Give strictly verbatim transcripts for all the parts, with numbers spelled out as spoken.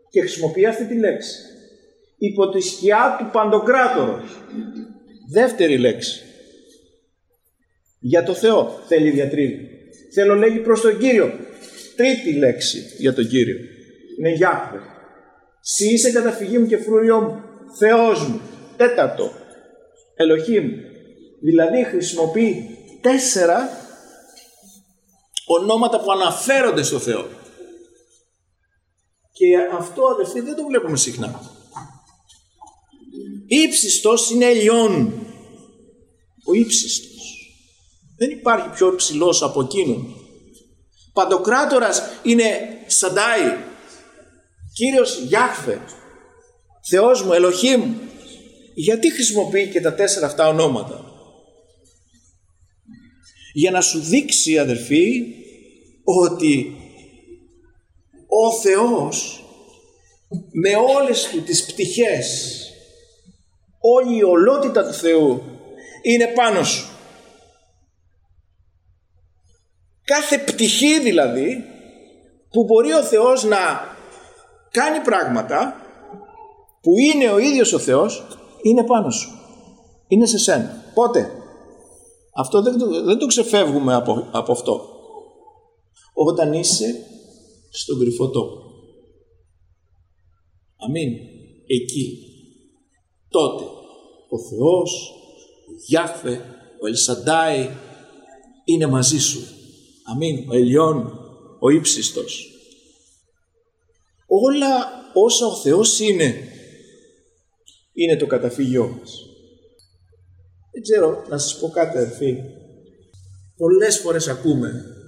Και χρησιμοποιεί αυτή τη λέξη. Υπό τη σκιά του Παντοκράτορος. Δεύτερη λέξη. Για το Θεό θέλει διατριβή. Θέλω λέγει προς τον Κύριο. Τρίτη λέξη για τον Κύριο. Είναι Γιάχβε. Συ είσαι καταφυγή μου και φρούριό μου. Θεός μου. Τέταρτο. Ελοχή μου. Δηλαδή χρησιμοποιεί τέσσερα ονόματα που αναφέρονται στο Θεό. Και αυτό, αδελφοί, δεν το βλέπουμε συχνά. Ήψιστος είναι Ελιών. Ο ύψιστος. Δεν υπάρχει πιο υψηλός από εκείνον. Παντοκράτορας είναι Σαντάι. Κύριος Γιάχβε. Θεός μου, Ελοχή μου. Γιατί χρησιμοποιεί και τα τέσσερα αυτά ονόματα? Για να σου δείξει, αδελφοί, ότι ο Θεός με όλες του τις πτυχές, όλη η ολότητα του Θεού είναι πάνω σου. Κάθε πτυχή δηλαδή που μπορεί ο Θεός να κάνει πράγματα που είναι ο ίδιος ο Θεός είναι πάνω σου. Είναι σε σένα. Πότε? Αυτό δεν το, δεν το ξεφεύγουμε από, από αυτό. Όταν είσαι στον κρυφό τόπο. Αμήν. Εκεί. Τότε ο Θεός, ο Γιάχβε, ο Ελσαντάι είναι μαζί σου. Αμήν. Ο Ελιών, ο ύψιστος. Όλα όσα ο Θεός είναι, είναι το καταφύγιό μας. Δεν ξέρω, να σας πω κάτι, αδελφοί. Πολλές φορές ακούμε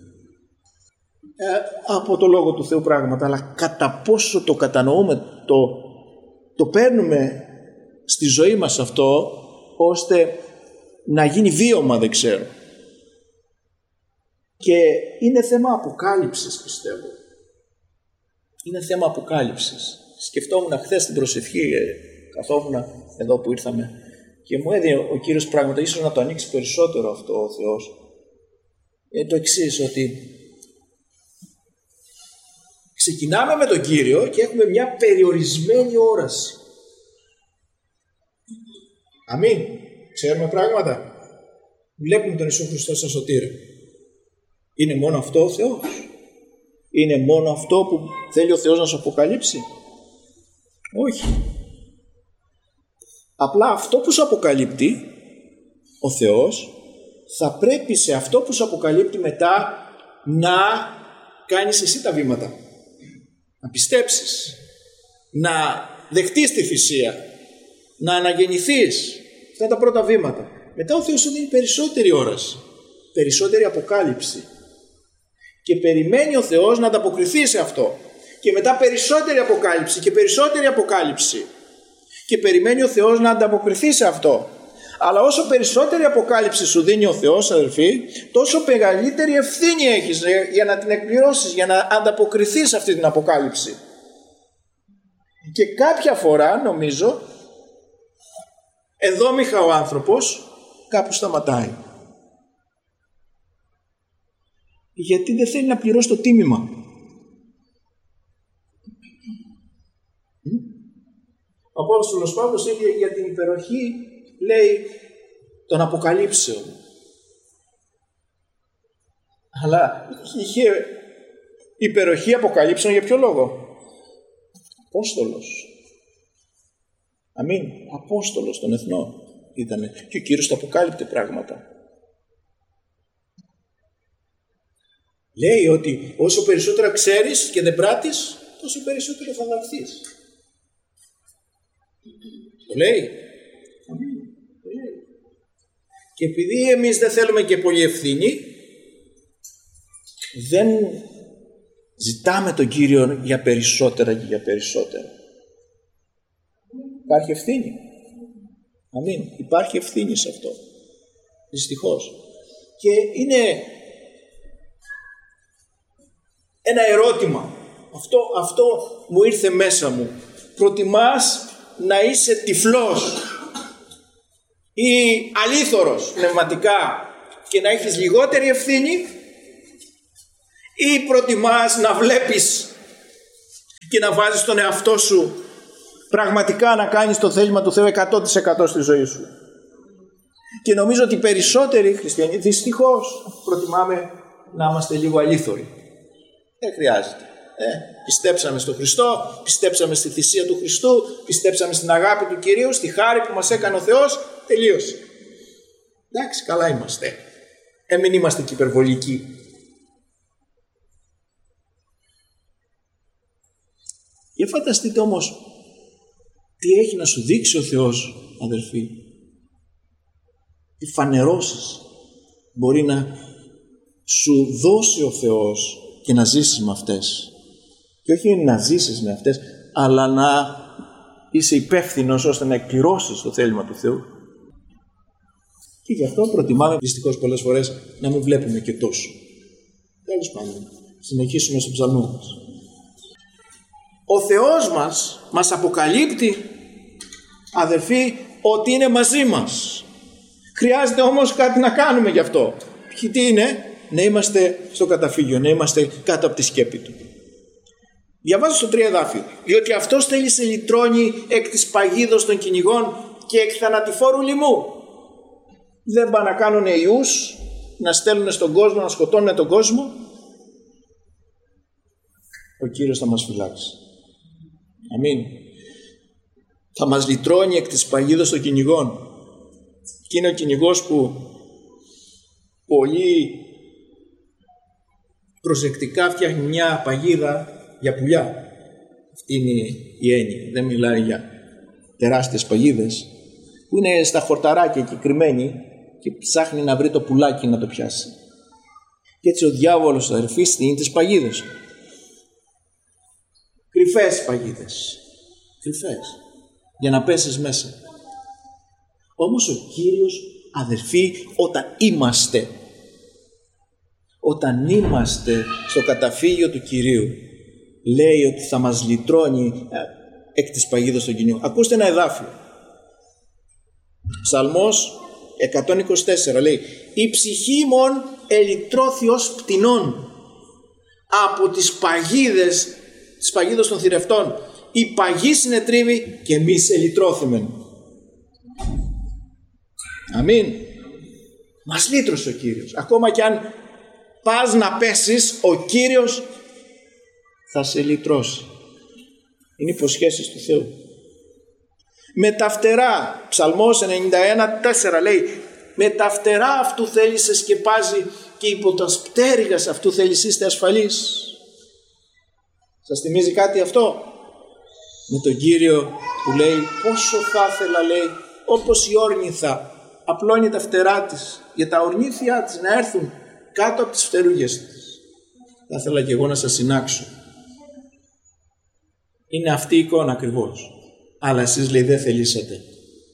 ε, από το Λόγο του Θεού πράγματα, αλλά κατά πόσο το κατανοούμε, το, το παίρνουμε στη ζωή μας αυτό, ώστε να γίνει βίωμα, δεν ξέρω. Και είναι θέμα αποκάλυψης, πιστεύω. Είναι θέμα αποκάλυψης. Σκεφτόμουν χθες την προσευχή, καθόμουν εδώ που ήρθαμε, και μου έδινε ο Κύριος πράγματα, ίσως να το ανοίξει περισσότερο αυτό ο Θεός. Ε, το εξής, ότι ξεκινάμε με τον Κύριο και έχουμε μια περιορισμένη όραση. Αμήν. Ξέρουμε πράγματα. Βλέπουμε τον Ιησού Χριστό σαν σωτήρα. Είναι μόνο αυτό ο Θεός? Είναι μόνο αυτό που θέλει ο Θεός να σου αποκαλύψει? Όχι. Απλά αυτό που σου αποκαλύπτει ο Θεός, θα πρέπει σε αυτό που σου αποκαλύπτει μετά να κάνεις εσύ τα βήματα. Να πιστέψεις, να δεχτείς τη θυσία, να αναγεννηθείς. Αυτά τα πρώτα βήματα. Μετά ο Θεός σου δίνει περισσότερη όραση, περισσότερη αποκάλυψη. Και περιμένει ο Θεός να ανταποκριθεί σε αυτό. Και μετά περισσότερη αποκάλυψη και περισσότερη αποκάλυψη. Και περιμένει ο Θεός να ανταποκριθεί σε αυτό. Αλλά όσο περισσότερη αποκάλυψη σου δίνει ο Θεός, αδελφοί, τόσο μεγαλύτερη ευθύνη έχεις για να την εκπληρώσεις, για να ανταποκριθείς σε αυτή την αποκάλυψη. Και κάποια φορά, νομίζω, ενδόμηχα ο άνθρωπος κάπου σταματάει. Γιατί δεν θέλει να πληρώσει το τίμημα. Ο Απόστολος Παύλος έλεγε για την υπεροχή, λέει, των αποκαλύψεων. Αλλά είχε υπεροχή αποκαλύψεων για ποιο λόγο? Απόστολος. Αμήν. Απόστολος των εθνών ήτανε. Και ο Κύριος τα αποκάλυπτε πράγματα. Λέει ότι όσο περισσότερα ξέρεις και δεν πράττεις, τόσο περισσότερο θα δαχθείς. Το λέει. Το λέει. Και επειδή εμείς δεν θέλουμε και πολύ ευθύνη, δεν ζητάμε τον Κύριο για περισσότερα και για περισσότερα. Υπάρχει ευθύνη. Αμήν. Υπάρχει ευθύνη σε αυτό. Δυστυχώς. Και είναι ένα ερώτημα. Αυτό, αυτό μου ήρθε μέσα μου. Προτιμάς να είσαι τυφλός ή αλήθωρος πνευματικά και να έχεις λιγότερη ευθύνη, ή προτιμάς να βλέπεις και να βάζεις τον εαυτό σου πραγματικά να κάνεις το θέλημα του Θεού εκατό τοις εκατό στη ζωή σου. Και νομίζω ότι οι περισσότεροι χριστιανοί δυστυχώς προτιμάμε να είμαστε λίγο αλήθωροι. Δεν χρειάζεται. Ε, πιστέψαμε στον Χριστό, πιστέψαμε στη θυσία του Χριστού, πιστέψαμε στην αγάπη του Κυρίου, στη χάρη που μας έκανε ο Θεός, τελείωσε. Εντάξει, καλά είμαστε. Ε, μην είμαστε και υπερβολικοί. Για φανταστείτε όμως τι έχει να σου δείξει ο Θεός, αδερφοί. Τι φανερώσεις μπορεί να σου δώσει ο Θεός και να ζήσεις με αυτές. Και όχι να ζήσεις με αυτές, αλλά να είσαι υπεύθυνος ώστε να εκπληρώσεις το θέλημα του Θεού. Και γι' αυτό προτιμάμε δυστυχώς πολλές φορές να μην βλέπουμε και τόσο. Τέλος πάντων, συνεχίσουμε στο ψαλμό μας. Ο Θεός μας μας αποκαλύπτει, αδερφοί, ότι είναι μαζί μας. Χρειάζεται όμως κάτι να κάνουμε γι' αυτό. Και τι είναι? Να είμαστε στο καταφύγιο, να είμαστε κάτω από τη σκέπη του. Διαβάζω στο τρία εδάφιο. Διότι αυτός θέλει σε λυτρώνει εκ της παγίδος των κυνηγών και εκ θανατηφόρου λοιμού. Δεν πάνε να κάνουν ιούς, να στέλνουν στον κόσμο, να σκοτώνουν τον κόσμο. Ο Κύριος θα μας φυλάξει. Αμήν. Θα μας λυτρώνει εκ της παγίδος των κυνηγών. Και είναι ο κυνηγός που πολύ προσεκτικά φτιάχνει μια παγίδα για πουλιά. Αυτή είναι η έννοια. Δεν μιλάει για τεράστιες παγίδες που είναι στα χορταράκια και κρυμμένη και ψάχνει να βρει το πουλάκι να το πιάσει. Και έτσι ο διάβολος, αδερφοί, στείνει τις παγίδες. Κρυφές παγίδες. Κρυφές. Για να πέσεις μέσα. Όμως ο Κύριος, αδερφοί, όταν είμαστε όταν είμαστε στο καταφύγιο του Κυρίου, λέει ότι θα μας λυτρώνει εκ της παγίδας των κυνηγών. Ακούστε ένα εδάφιο. Ψαλμός εκατόν είκοσι τέσσερα λέει: η ψυχή μον ελυτρώθη ως πτηνών από τις παγίδες, τις παγίδες των θηρευτών. Η παγή συνετρίβει και εμείς ελυτρώθημεν. Αμήν. Μας λύτρωσε ο Κύριος. Ακόμα κι αν πας να πέσεις, ο Κύριος θα σε λυτρώσει. Είναι υποσχέσεις του Θεού. Με τα φτερά, Ψαλμός ενενήντα ένα τέσσερα λέει: με τα φτερά αυτού θέλει σε σκεπάζει και υπό τα πτέρυγα αυτού θέλει είστε ασφαλείς. Σας θυμίζει κάτι αυτό? Με τον Κύριο που λέει πόσο θα ήθελα, λέει, όπως η όρνηθα απλώνει τα φτερά της για τα ορνήθια της να έρθουν κάτω από τις φτερούγες της. Θα ήθελα και εγώ να σας συνάξω. Είναι αυτή η εικόνα ακριβώς. Αλλά εσείς, λέει, δεν θελήσατε.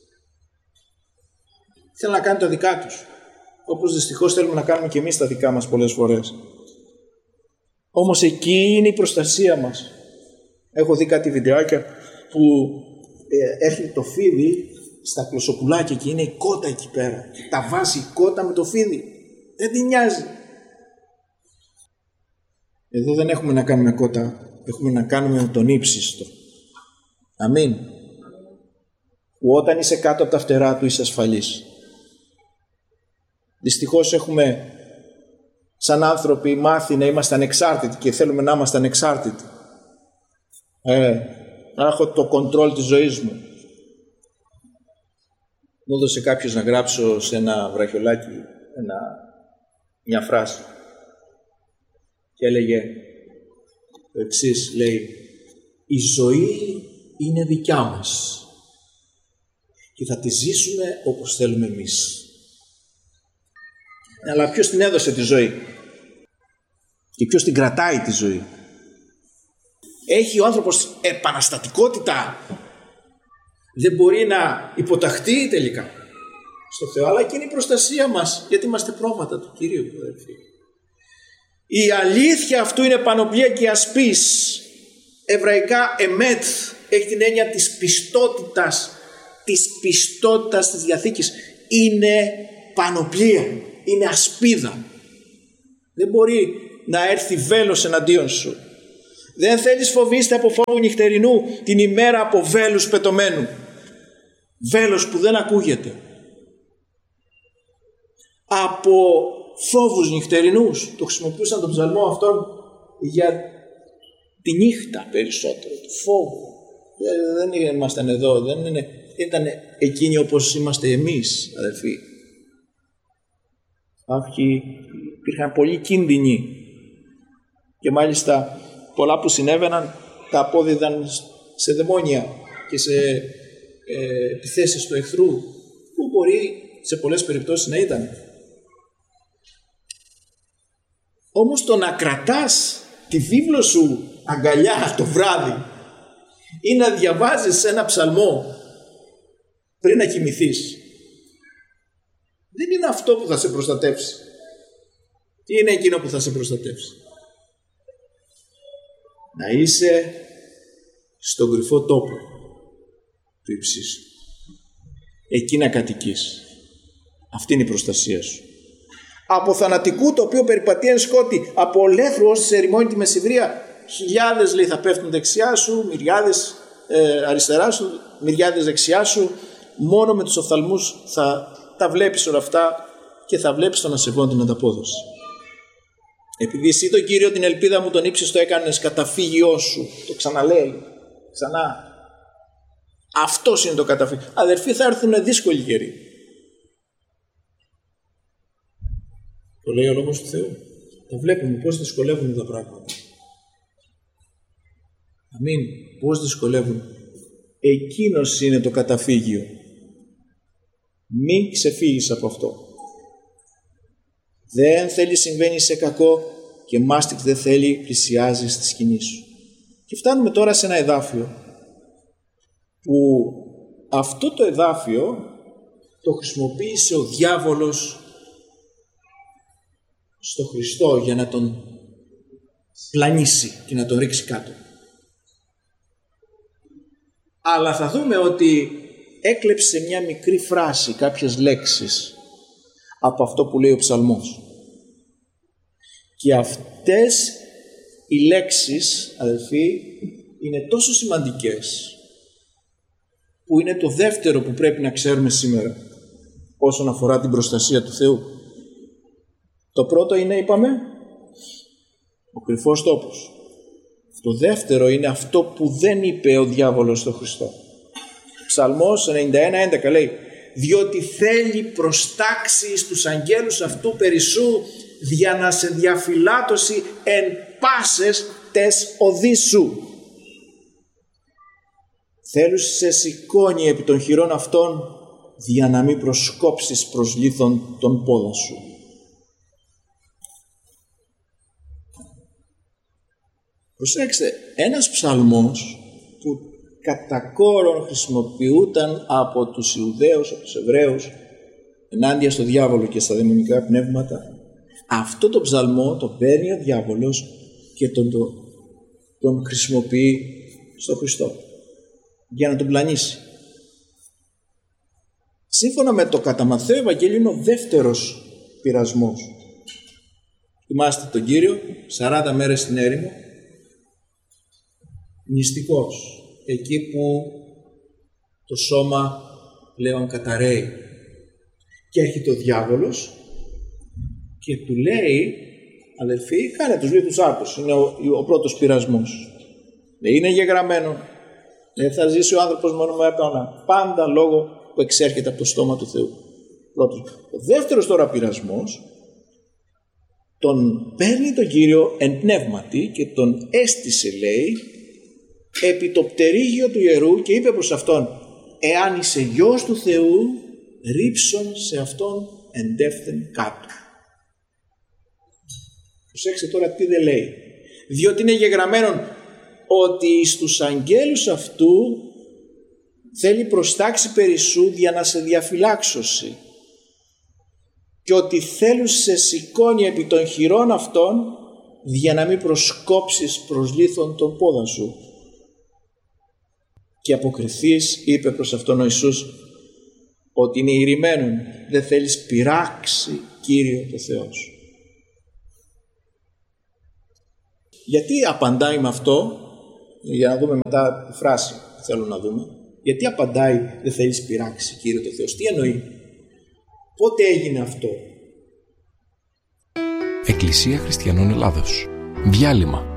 Θέλουν να κάνουν τα δικά τους. Όπως δυστυχώς θέλουμε να κάνουμε και εμείς τα δικά μας πολλές φορές. Όμως εκεί είναι η προστασία μας. Έχω δει κάτι βιντεάκια που ε, έρχεται το φίδι στα κλωσοπουλάκια και είναι η κότα εκεί πέρα. Τα βάζει η κότα με το φίδι. Δεν την νοιάζει. Εδώ δεν έχουμε να κάνουμε κότα. Έχουμε να κάνουμε με τον ύψιστο. Αμήν. Που όταν είσαι κάτω από τα φτερά του είσαι ασφαλής. Δυστυχώς έχουμε σαν άνθρωποι μάθει να είμαστε ανεξάρτητοι και θέλουμε να είμαστε ανεξάρτητοι. Ε, να έχω το κοντρόλ της ζωής μου. Μου έδωσε κάποιος να γράψω σε ένα βραχιολάκι ένα, μια φράση και έλεγε το εξής, λέει: η ζωή είναι δικιά μας και θα τη ζήσουμε όπως θέλουμε εμείς. Αλλά ποιος την έδωσε τη ζωή και ποιος την κρατάει τη ζωή? Έχει ο άνθρωπος επαναστατικότητα, δεν μπορεί να υποταχθεί τελικά στο Θεό, αλλά και είναι η προστασία μας, γιατί είμαστε πρόβατα του Κυρίου, αδελφοί. Η αλήθεια αυτού είναι πανοπλία και ασπής. Εβραϊκά εμέτ έχει την έννοια της πιστότητας, της πιστότητας της Διαθήκης. Είναι πανοπλία, είναι ασπίδα. Δεν μπορεί να έρθει βέλος εναντίον σου. Δεν θέλεις φοβήστε από φόβου νυχτερινού την ημέρα από βέλους πετωμένου. Βέλος που δεν ακούγεται. Από φόβους νυχτερινούς. Το χρησιμοποιούσαν τον ψαλμό αυτόν για τη νύχτα περισσότερο, του φόβου. Δεν ήμασταν εδώ, δεν είναι, ήταν εκείνοι όπως είμαστε εμείς, αδελφοί. Κάποιοι υπήρχαν πολλοί κίνδυνοι και μάλιστα πολλά που συνέβαιναν τα απόδιδαν σε δαιμόνια και σε ε, επιθέσεις του εχθρού, που μπορεί σε πολλές περιπτώσεις να ήταν. Όμως το να κρατάς τη βίβλο σου αγκαλιά το βράδυ ή να διαβάζεις ένα ψαλμό πριν να κοιμηθείς, δεν είναι αυτό που θα σε προστατεύσει. Τι είναι εκείνο που θα σε προστατεύσει? Να είσαι στον κρυφό τόπο του υψίστου. Εκεί να κατοικείς. Αυτή είναι η προστασία σου. Από θανατικού το οποίο περιπατεί εν σκότη, από ολέθρου ως σε ερημώνει τη μεσηβρία, χιλιάδες λέει θα πέφτουν δεξιά σου, μυριάδες ε, αριστερά σου, μυριάδες δεξιά σου. Μόνο με τους οφθαλμούς θα τα βλέπεις όλα αυτά και θα βλέπεις τον ασεβόν την ανταπόδοση. Επειδή εσύ τον Κύριο την ελπίδα μου τον ύψιστο το έκανες καταφύγιό σου, το ξαναλέει ξανά. Αυτός είναι το καταφύγιο. Αδερφοί, θα έρθουν δύσκολοι καιροί. Το λέει ο Λόγος του Θεού. Τα βλέπουμε πώς δυσκολεύουν τα πράγματα. Αμήν. Πώς δυσκολεύουν. Εκείνος είναι το καταφύγιο. Μην ξεφύγεις από αυτό. Δεν θέλει συμβαίνει σε κακό και μάστιξ δεν θέλει πλησιάζει στη σκηνή σου. Και φτάνουμε τώρα σε ένα εδάφιο που αυτό το εδάφιο το χρησιμοποίησε ο διάβολος στο Χριστό για να τον πλανήσει και να τον ρίξει κάτω. Αλλά θα δούμε ότι έκλεψε μια μικρή φράση, κάποιες λέξεις από αυτό που λέει ο ψαλμός. Και αυτές οι λέξεις, αδελφοί, είναι τόσο σημαντικές που είναι το δεύτερο που πρέπει να ξέρουμε σήμερα όσον αφορά την προστασία του Θεού. Το πρώτο είναι, είπαμε, ο κρυφός τόπος. Το δεύτερο είναι αυτό που δεν είπε ο διάβολος στον Χριστό. Ψαλμός ενενήντα ένα έντεκα λέει, διότι θέλει προστάξει στους αγγέλους αυτού περισσού για να σε διαφυλάτωση εν πάσες τες οδείς σου. Θέλουν σε σηκώνει επί των χειρών αυτών για να μην προσκόψεις προς λίθον τον πόδα σου. Προσέξτε, ένας ψαλμός που κατά κόρον χρησιμοποιούταν από τους Ιουδαίους, από τους Εβραίους, ενάντια στο διάβολο και στα δαιμονικά πνεύματα, αυτό το ψαλμό το παίρνει ο διάβολος και τον, τον, τον χρησιμοποιεί στο Χριστό για να τον πλανήσει. Σύμφωνα με το κατά Ματθαίο Ευαγγέλιο είναι ο δεύτερος πειρασμός. Θυμάστε τον Κύριο, σαράντα μέρες στην έρημο, νηστικός, εκεί που το σώμα πλέον καταραίει. Και έρχεται ο διάβολος και του λέει, αδελφοί, κάνε τους λίθους άρτους. Είναι ο, ο πρώτος πειρασμός. Δεν είναι γεγραμμένο. Δεν θα ζήσει ο άνθρωπος μόνο με έπανα. Πάντα λόγο που εξέρχεται από το στόμα του Θεού. Πρώτος. Ο δεύτερος τώρα πειρασμός, τον παίρνει τον Κύριο εν πνεύματι και τον έστησε, λέει, επί το πτερίγιο του ιερού και είπε προς αυτόν, εάν είσαι γιος του Θεού, ρίψον σε αυτόν εντεύθεν κάτω. Προσέξτε τώρα τι δεν λέει. Διότι είναι γεγραμμένον ότι στους αγγέλους αυτού θέλει προστάξει περισσού για να σε διαφυλάξωση και ότι θέλουν σε σηκώνει επί των χειρών αυτών για να μην προσκόψεις προς λίθον τον πόδα σου. Και αποκριθείς, είπε προς αυτόν ο Ιησούς, ότι είναι ηρημένον, δεν θέλεις πειράξει Κύριο το Θεό σου. Γιατί απαντάει με αυτό, για να δούμε μετά τη φράση που θέλω να δούμε, γιατί απαντάει δεν θέλεις πειράξη Κύριε το Θεός, τι εννοεί, πότε έγινε αυτό. Εκκλησία Χριστιανών Ελλάδος. Διάλειμμα.